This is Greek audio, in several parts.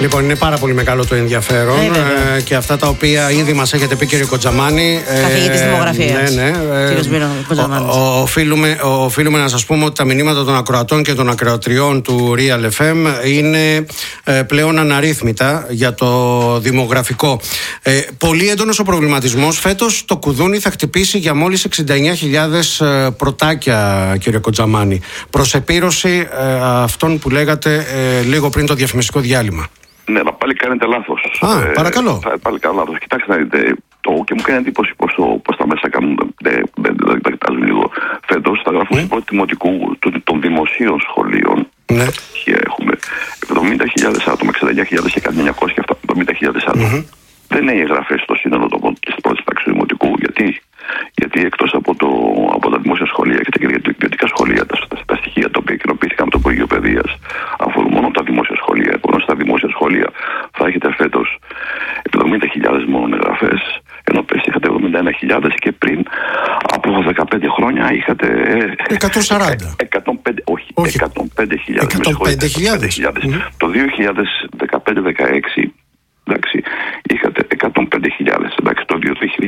Λοιπόν, είναι πάρα πολύ μεγάλο το ενδιαφέρον και αυτά τα οποία ήδη μας έχετε πει, κύριε Κοντζαμάνη. Καθηγητής δημογραφίας. Ναι. Κύριος Κοντζαμάνης. Οφείλουμε να σας πούμε ότι τα μηνύματα των ακροατών και των ακροατριών του Real FM είναι πλέον αναρρύθμιτα για το δημογραφικό. Πολύ έντονος ο προβληματισμός. Φέτος το κουδούνι θα χτυπήσει για μόλις 69.000 πρωτάκια, κύριε Κοντζαμάνη. Προς επίρρωση αυτών που λέγατε λίγο πριν το διαφημιστικό διάλειμμα. Ναι, αλλά πάλι κάνετε λάθος. Παρακαλώ. Πάλι κάνω λάθος. Κοιτάξτε να δείτε. Και μου κάνει εντύπωση πως τα μέσα κάνουν. Δεν κοιτάζουν λίγο. Φέτος θα γράφουν στην πρώτη δημοτικού των δημοσίων σχολείων. Ναι. Έχουμε 70.000 άτομα, 69.000 και κάτι 970.000 άτομα. Δεν είναι οι εγγραφές στο σύνολο της πρώτης τάξης του δημοτικού. Γιατί εκτός από τα δημόσια σχολεία και τα ιδιωτικά σχολεία, τα στοιχεία τα οποία κοινοποιήθηκαν από το Υπουργείο Παιδείας αφορούν μόνο τα δημόσια σχολεία. Επομένως, στα δημόσια σχολεία θα έχετε φέτος 70.000 μόνο εγγραφές, ενώ πέρσι είχατε 71.000 και πριν από 15 χρόνια είχατε 140. 105.000. 105.000. Το 2015-16 εντάξει, είχατε 105.000. Εντάξει, το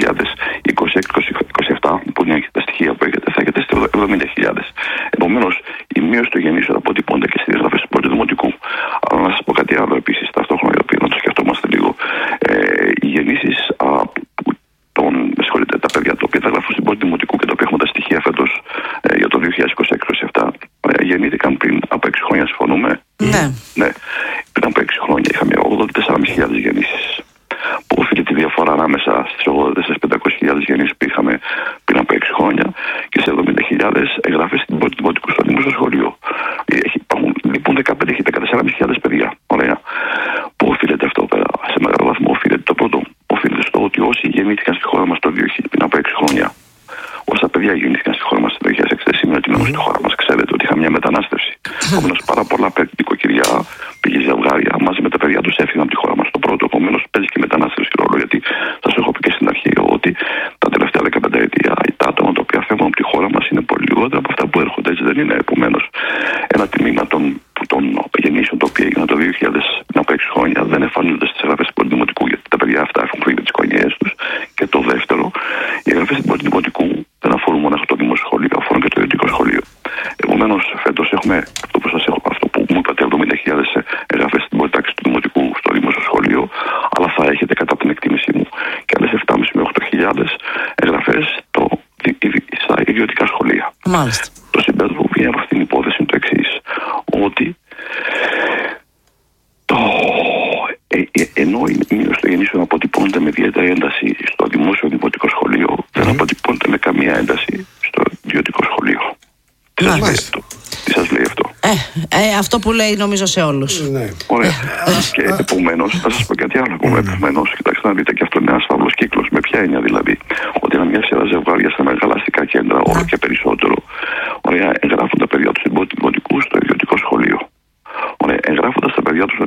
2026-27 που είναι τα στοιχεία που έχετε, θα έχετε 70.000. Επομένως, η μείωση των γεννήσεων αποτυπώνται και στις εγγραφές του πρώτου δημοτικού. Αλλά να σας πω κάτι άλλο επίσης, ταυτόχρονα, να το σκεφτόμαστε λίγο. Οι γεννήσεις τα παιδιά τα οποία θα γραφούν στην πρώτη δημοτικού και τα οποία έχουμε τα στοιχεία φέτος για το 2026-27 γεννήθηκαν πριν από 6 χρόνια, συμφωνούμε. Ναι. Πριν από 6 χρόνια είχαμε 84.500 γεννήσεις. Που οφείλει τη διαφορά ανάμεσα στις 84.500 γεννήσεις που είχαμε πριν από 6 χρόνια και σε 70.000 εγγραφές στην πρώτη δημοτικού στο δημόσιο σχολείο. Λείπουν 14.500 παιδιά. Ωραία. Πού οφείλεται αυτό πέρα? Σε μεγάλο βαθμό οφείλεται το πρώτο. Οφείλεται στο ότι όσοι γεννήθηκαν στη χώρα μας το 2000 πριν από 6 χρόνια, όσα παιδιά γεννήθηκαν στη χώρα μας το 2006, δεν σημαίνει ότι μένουν στη χώρα μας. Ξέρετε ότι είχαμε μια μετανάστευση. Επομένως, πάρα πολλά νοικοκυριά πήγε ζευγάρια μαζί με τα παιδιά τους έφυγαν από τη χώρα μας το πρώτο. Επομένως, παίζει και μετανάστευση ρόλο. Γιατί θα σας έχω πει και στην αρχή ότι τα τελευταία 15 ετία τα άτομα τα οποία φεύγουν από τη χώρα μας είναι πολύ λιγότερα από αυτά που έρχονται. Έτσι δεν είναι? Επομένως, ένα τμήμα των γεννήσεων τα οποία έγιναν το 2000 πριν από 6 χρόνια δεν εμφανίζονται στις εγγραφές του δημοτικού, γιατί τα παιδιά αυτά έχουν φύγει με τις οικογένειές τους. Και το δεύτερο, οι εγγραφές του δημοτικού δεν αφορούν μόνο το δημόσιο σχολείο, αφορούν και το ιδιωτικό σχολείο. Επομένως, φέτος έχουμε αυτό που μου είπατε, 70.000 εγγραφές στην πρώτη τάξη του δημοτικού στο δημόσιο σχολείο, αλλά θα έχετε κατά την εκτίμησή μου και άλλες 7.500 με 8.000 εγγραφές στα ιδιωτικά σχολεία. Μάλιστα. Το συμπέρασμα που βγαίνει από αυτήν την υπόθεση είναι το εξής, ότι ενώ η μείωση των γεννήσεων αποτυπώνεται με ιδιαίτερη ένταση στο δημόσιο δημοτικό σχολείο, δεν αποτυπώνεται με καμία ένταση στο ιδιωτικό σχολείο. Τι σας λέει αυτό? Αυτό που λέει νομίζω σε όλους. Ναι. Ωραία. Και επομένως, θα σας πω κάτι άλλο. Επομένως, κοιτάξτε να δείτε, και αυτό είναι ένας φαύλος κύκλος. Με ποια έννοια δηλαδή? Ότι είναι μια σειρά ζευγάρια στα μεγάλα αστικά κέντρα, όλο και περισσότερο, ωραία, εγγράφουν τα παιδιά τους στην πρώτη δημοτικού στο ιδιωτικό σχολείο. Ωραία, εγγράφοντας τα παιδιά τους στο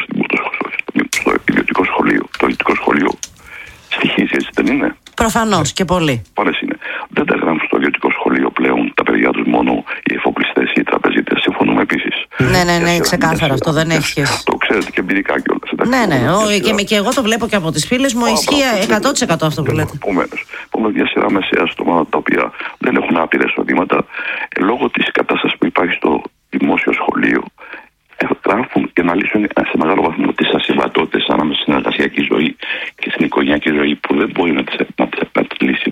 ιδιωτικό σχολείο. Το ιδιωτικό σχολείο στοιχίζει, έτσι δεν είναι? Προφανώς και πολύ. Πολλές είναι. Δεν τα γράφουν στο ιδιωτικό σχολείο πλέον τα παιδιά τους μόνο οι εφοπλιστές ή οι τραπεζίτες. Συμφωνούμε επίσης. Ναι, ξεκάθαρα αυτό δεν έχει σχέση. Το ξέρετε και εμπειρικά κιόλας. Ναι. Και εγώ το βλέπω και από τις φίλες μου. Ισχύει 100% αυτό που λέτε. Επομένως, μια σειρά μεσαία άτομα τα οποία δεν έχουν άπειρα εισοδήματα, λόγω της κατάστασης που υπάρχει στο δημόσιο σχολείο, γράφουν και να λύσουν σε μεγάλο βαθμό τις ασυμβατότητες ανάμεσα στην εργασιακή ζωή και στην οικογενειακή ζωή που δεν μπορεί να τις λύσει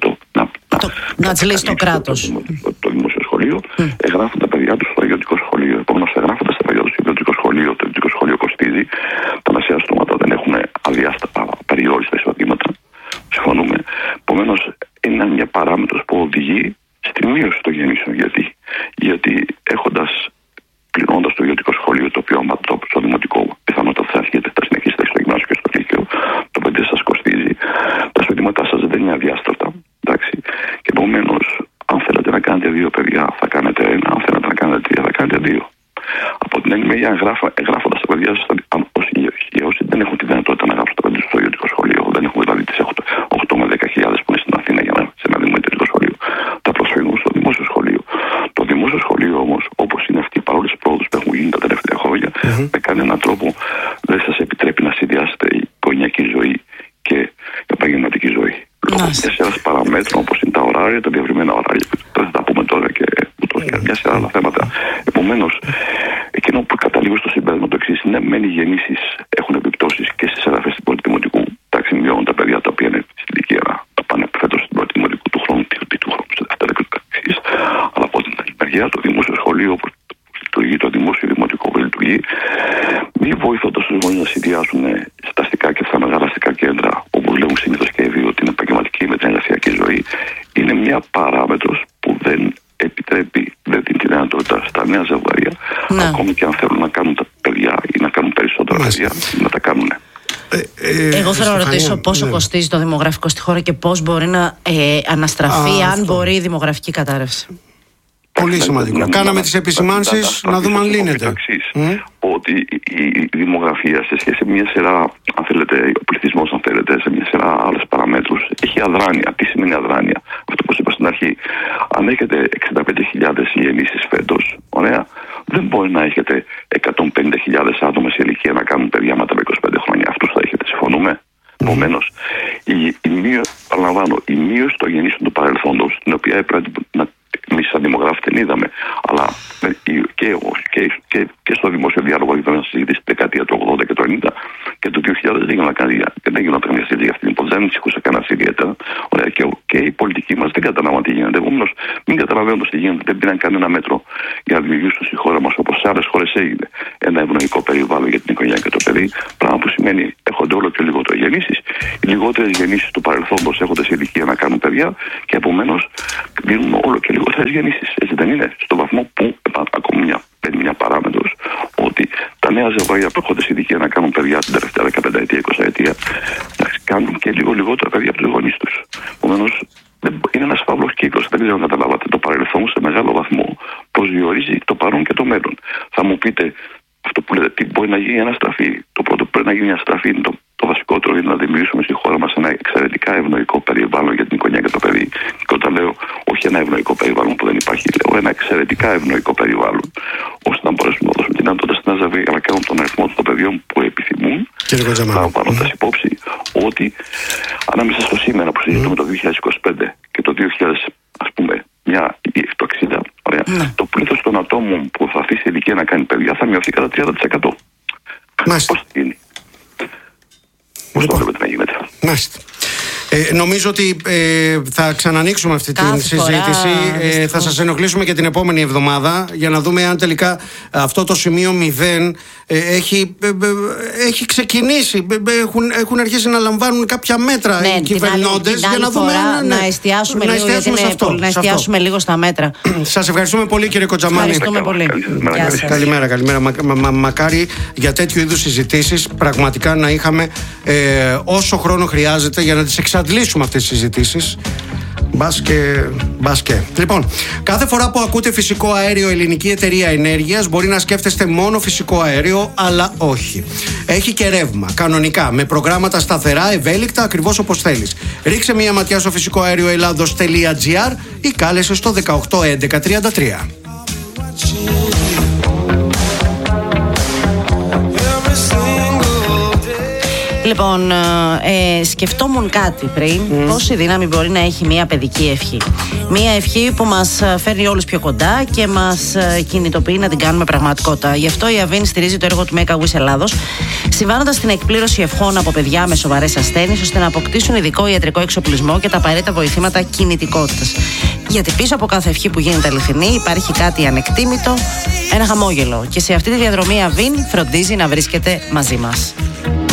το κράτος. Το δημόσιο σχολείο, εγγράφουν τα παιδιά τους στο ιδιωτικό σχολείο. Επομένως, εγγράφοντας τα παιδιά τους στο ιδιωτικό σχολείο, το ιδιωτικό σχολείο κοστίζει, τα μεσαία στόματα δεν έχουν περιόριστα εισοδήματα. Συμφωνούμε. Επομένως, είναι μια παράμετρος που οδηγεί στη μείωση των γεννήσεων. Γιατί πληρώνοντας το ιδιωτικό σχολείο, το οποίο στο δημοτικό πιθανότατα θα συνεχίσετε στο γυμνάσιο και στο λύκειο, το παιδί σας κοστίζει, τα εισοδήματά σας δεν είναι αδιάστατα. Εντάξει. Και επομένως, αν θέλετε να κάνετε 2 παιδιά, θα κάνετε 1, αν θέλετε να κάνετε 3, θα κάνετε 2. Από την άλλη μεριά, εγγράφοντας τα παιδιά σας, όσοι δεν έχουν τη δυνατότητα να γράψουν τα παιδιά στο ιδιωτικό σχολείο, δεν έχουν δηλαδή τις 8 με 10.000 που είναι στην Αθήνα για να σε ένα ιδιωτικό σχολείο, τα προσφύγουν στο δημόσιο σχολείο. Το δημόσιο σχολείο όμως, όπως είναι αυτή, παρόλες τις πρόοδους που έχουν γίνει τα τελευταία χρόνια, με κανέναν τρόπο δεν σας επιτρέπει μια σειρά παραμέτρων όπως είναι τα ωράρια, τα διευρυμένα ωράρια. Θα τα πούμε τώρα και μια σειρά άλλα θέματα. Επομένως, εκείνο που καταλήγω στο συμπέρασμα το εξής: ναι, μεν οι γεννήσεις έχουν επιπτώσεις και στις εδαφές του πρώτου δημοτικού. Εντάξει, μειώνουν τα παιδιά τα οποία είναι στην ηλικία να πάνε φέτος στην πρώτη δημοτικού του χρόνου, του χρόνου σε δεύτερα και το εξής. Αλλά από την άλλη μεριά, το δημόσιο σχολείο, όπως λειτουργεί, το δημόσιο δημοτικό που λειτουργεί, μη βοηθώντας τους γονείς να συνδυάσουν στα αστικά και στα μεγάλα αστικά κέντρα, όπου βλέπουν συνήθως και οι δύο την επαγγελματική με την εργασιακή ζωή, είναι μια παράμετρος που δεν επιτρέπει, δεν δίνει τη δυνατότητα στα νέα ζευγάρια, ακόμη και αν θέλουν να κάνουν τα παιδιά ή να κάνουν περισσότερα παιδιά, να τα κάνουν. Εγώ θέλω να ρωτήσω πόσο κοστίζει το δημογραφικό στη χώρα και πώς μπορεί να αναστραφεί, αν μπορεί η δημογραφική κατάρρευση. Πολύ σημαντικό. Κάναμε τις επισημάνσεις, να δούμε αν λύνεται. Ότι η δημογραφία σε σχέση με μια σειρά, αν θέλετε, ο πληθυσμός, αν θέλετε, σε μια σειρά άλλες παραμέτρους, έχει αδράνεια. Τι σημαίνει αδράνεια? Αυτό που είπα στην αρχή. Αν έχετε 65.000 γεννήσεις φέτος, ωραία, δεν μπορεί να έχετε 150.000 άτομα σε ηλικία να κάνουν παιδιά μετά από 25 χρόνια. Αυτούς θα έχετε, συμφωνούμε? Επομένως, η μείωση των γεννήσεων του παρελθόντος, την οποία έπρεπε να εμείς σαν δημογράφοι την είδαμε, αλλά και στο δημόσιο διάλογο είδαμε να συζητήσει τη δεκαετία του 80 και του 90 και του 2000 δεν έγιναν καμία συζήτηση για αυτή την υπόθεση, δεν ανησυχούσε κανένα ιδιαίτερα. Ωραία, και οι πολιτικοί μας δεν καταλάβαν τι γίνεται. Επομένως, μην καταλαβαίνοντας τι γίνεται, δεν πήραν κανένα μέτρο για να δημιουργήσουν στη χώρα μας, όπως σε άλλες χώρες έγινε, ένα ευνοϊκό περιβάλλον για την οικογένεια και το παιδί. Πράγμα που σημαίνει έχονται όλο και λιγότερο γεννήσεις. Οι λιγότερες γεννήσεις του παρελθόντος έχονται σε ηλικία να κάνουν παιδιά και επομένως δίνουν όλο και λιγότερες γεννήσεις. Έτσι δεν είναι? Στο βαθμό που ακόμη μια παράμετρος ότι τα νέα ζευγάρια που έρχονται σε ηλικία να κάνουν παιδιά την τελευταία 15 ετία, 20 ετία, κάνουν και λίγο λιγότερα παιδιά από τους γονείς τους. Επομένως, είναι ένας φαύλος κύκλος. Δεν ξέρω αν καταλάβατε. Το παρελθόν σε μεγάλο βαθμό προσδιορίζει το παρόν και το μέλλον. Θα μου πείτε αυτό που λέτε, τι μπορεί να γίνει ένα στραφή. Το πρώτο που πρέπει να γίνει μια στραφή είναι το βασικότερο, είναι να δημιουργήσουμε στη χώρα μας ένα εξαιρετικά ευνοϊκό περιβάλλον για την οικογένεια και το παιδί. Και όταν λέω όχι ένα ευνοϊκό περιβάλλον που δεν υπάρχει, λέω ένα εξαιρετικά ευνοϊκό περιβάλλον, ώστε να μπορέσουμε να δώσουμε την δυνατότητα στην ζευγάρια να κάνουν τον αριθμό των παιδιών που επιθυμούν, λαμβάνοντας υπόψη ότι ανάμεσα στο σήμερα που συζητούμε το 2025 και το 2060, το πλήθος των ατόμων που θα αφήσει ηλικία να κάνει παιδιά θα μειωθεί κατά 30%. Πώς θα γίνει? Πώς το βλέπετε να γίνεται? Μάλιστα. Νομίζω ότι θα ξανανοίξουμε αυτή τη συζήτηση. Θα σας ενοχλήσουμε και την επόμενη εβδομάδα για να δούμε αν τελικά αυτό το σημείο 0 έχει ξεκινήσει. Έχουν αρχίσει να λαμβάνουν κάποια μέτρα οι κυβερνώντες για να δούμε να εστιάσουμε λίγο στα μέτρα. Σας ευχαριστούμε πολύ, κύριε Κοτζαμάνη. Ευχαριστούμε πολύ. Καλημέρα. Μακάρι για τέτοιου είδους συζητήσεις πραγματικά να είχαμε όσο χρόνο χρειάζεται για να τις εξαντλήσουμε αυτές τις συζητήσεις. Μπας και. Λοιπόν, κάθε φορά που ακούτε φυσικό αέριο Ελληνική Εταιρεία Ενέργειας, μπορεί να σκέφτεστε μόνο φυσικό αέριο, αλλά όχι. Έχει και ρεύμα, κανονικά, με προγράμματα σταθερά, ευέλικτα, ακριβώς όπως θέλεις. Ρίξε μια ματιά στο φυσικοαερioelados.gr ή κάλεσε στο 18 11 33. Λοιπόν, σκεφτόμουν κάτι πριν. Πόση δύναμη μπορεί να έχει μια παιδική ευχή? Μια ευχή που μας φέρνει όλους πιο κοντά και μας κινητοποιεί να την κάνουμε πραγματικότητα. Γι' αυτό η Αβίν στηρίζει το έργο του Make a Wish Ελλάδος, συμβάλλοντας στην εκπλήρωση ευχών από παιδιά με σοβαρές ασθένειες, ώστε να αποκτήσουν ειδικό ιατρικό εξοπλισμό και τα απαραίτητα βοηθήματα κινητικότητας. Γιατί πίσω από κάθε ευχή που γίνεται αληθινή υπάρχει κάτι ανεκτήμητο, ένα χαμόγελο. Και σε αυτή τη διαδρομή η Αβίν φροντίζει να βρίσκεται μαζί μας.